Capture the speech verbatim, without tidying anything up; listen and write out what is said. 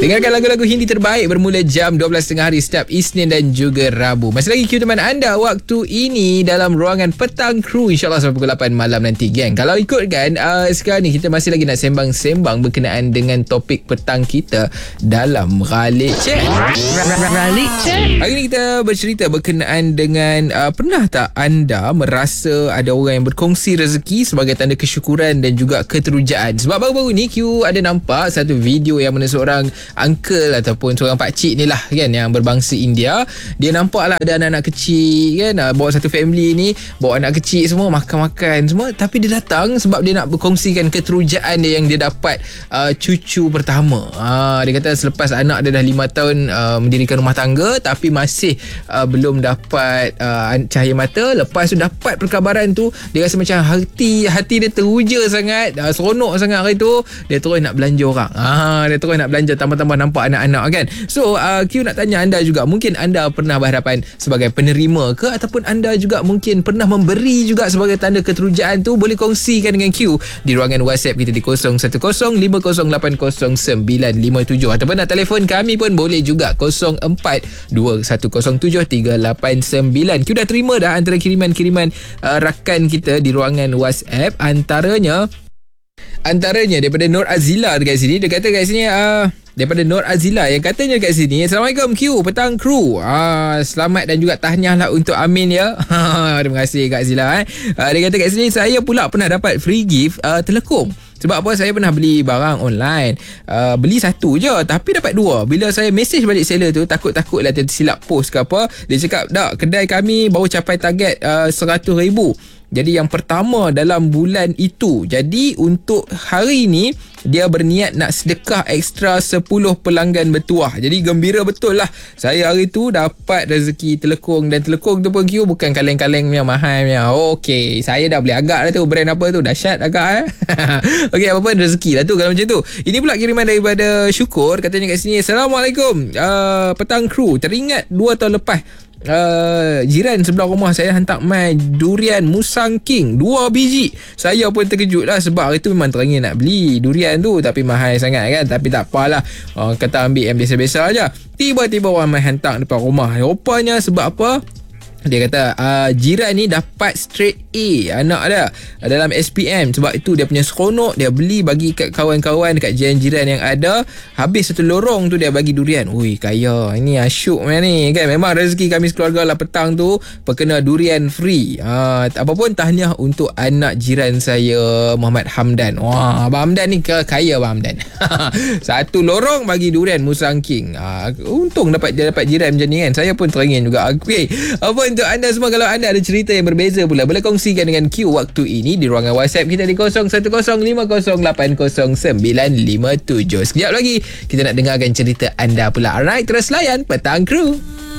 Dengarkan lagu-lagu Hindi terbaik bermula jam dua belas tiga puluh hari setiap Isnin dan juga Rabu. Masih lagi Q teman anda waktu ini dalam ruangan Petang Kru, InsyaAllah sampai pukul lapan malam nanti, geng. Kalau ikutkan uh, sekarang ni kita masih lagi nak sembang-sembang berkenaan dengan topik petang kita dalam Ralik Chat. Ralik Chat. Hari ni kita bercerita berkenaan dengan uh, pernah tak anda merasa ada orang yang berkongsi rezeki sebagai tanda kesyukuran dan juga keterujaan? Sebab baru-baru ni Q ada nampak satu video yang mana seorang uncle ataupun seorang pakcik ni lah kan, yang berbangsa India. Dia nampak lah ada anak-anak kecil kan, bawa satu family ni, bawa anak kecil semua makan-makan semua, tapi dia datang sebab dia nak berkongsikan keterujaan dia yang dia dapat uh, cucu pertama. uh, Dia kata selepas anak dia dah lima tahun uh, mendirikan rumah tangga, tapi masih uh, belum dapat uh, cahaya mata. Lepas tu dapat perkabaran tu, dia rasa macam hati hati dia teruja sangat, uh, seronok sangat hari tu. Dia terus nak belanja orang. Ah, dia terus nak belanja, tambah-tambah nampak anak-anak kan. So uh, Q nak tanya anda juga, mungkin anda pernah berhadapan sebagai penerima ke, ataupun anda juga mungkin pernah memberi juga sebagai tanda keterujaan tu? Boleh kongsikan dengan Q di ruangan WhatsApp kita di kosong satu kosong lima kosong lapan kosong sembilan lima tujuh, ataupun nak telefon kami pun boleh juga kosong empat dua satu kosong tujuh tiga lapan sembilan. Q dah terima dah antara kiriman-kiriman uh, rakan kita di ruangan WhatsApp. Antaranya Antaranya daripada Nur Azila dekat sini. Dia kata kat sini uh, daripada Nur Azila yang katanya kat sini, Assalamualaikum Q, Petang Kru. uh, Selamat dan juga tahniah lah untuk Amin ya. Terima kasih Kak Azila eh. uh, Dia kata kat sini, saya pula pernah dapat free gift uh, telekung. Sebab apa? Saya pernah beli barang online, uh, beli satu je tapi dapat dua. Bila saya mesej balik seller tu, takut-takut lah tersilap post ke apa, dia cakap tak, kedai kami baru capai target uh, seratus ribu. Jadi yang pertama dalam bulan itu. Jadi untuk hari ni dia berniat nak sedekah ekstra sepuluh pelanggan bertuah. Jadi gembira betul lah saya hari tu dapat rezeki telekung. Dan telekung tu pun Q bukan kaleng-kaleng yang mahal punya. Okey, saya dah beli agak dah tu. Brand apa tu? Dahsyat agak eh. Okey, apa-apa rezeki lah tu kalau macam tu. Ini pula kiriman daripada Syukur. Katanya kat sini, Assalamualaikum uh, Petang Kru. Teringat dua tahun lepas Uh, jiran sebelah rumah saya hantar mai durian Musang King dua biji. Saya pun terkejut lah sebab hari tu memang teringin nak beli durian tu, tapi mahal sangat kan. Tapi tak apalah, uh, kata ambil yang biasa-biasa aja. Tiba-tiba orang mai hantar depan rumah. Rupanya sebab apa? Dia kata uh, jiran ni dapat straight A anak dia uh, dalam S P M. Sebab itu dia punya seronok, dia beli bagi kat kawan-kawan dekat jiran-jiran yang ada. Habis satu lorong tu dia bagi durian. Ui, kaya. Ini asyuk man ni kan. Memang rezeki kami sekeluarga lah petang tu perkena durian free. uh, Apapun tahniah untuk anak jiran saya, Muhammad Hamdan. Wah, Abang Hamdan ni kaya Abang Hamdan. Satu lorong bagi durian Musang King. uh, Untung dapat dia dapat jiran macam ni kan. Saya pun teringin juga. Okay, apa untuk anda semua, kalau anda ada cerita yang berbeza pula, boleh kongsikan dengan Q waktu ini di ruangan WhatsApp kita di kosong satu kosong lima kosong lapan kosong sembilan lima tujuh. Sekejap lagi kita nak dengarkan cerita anda pula. Alright, terus layan Petang Kru.